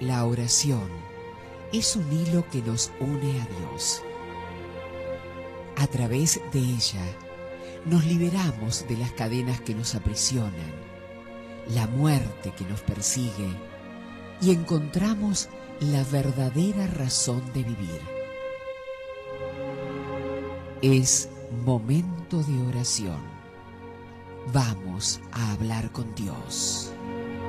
La oración es un hilo que nos une a Dios. A través de ella nos liberamos de las cadenas que nos aprisionan, la muerte que nos persigue, y encontramos la verdadera razón de vivir. Es momento de oración. Vamos a hablar con Dios.